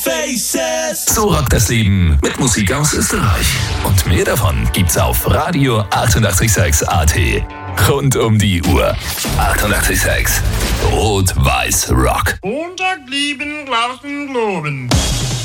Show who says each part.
Speaker 1: Faces.
Speaker 2: So rockt das Leben mit Musik aus Österreich. Und mehr davon gibt's auf Radio 886 AT. Rund um die Uhr. 886 Rot-Weiß Rock.
Speaker 3: Montag lieben, lassen, loben.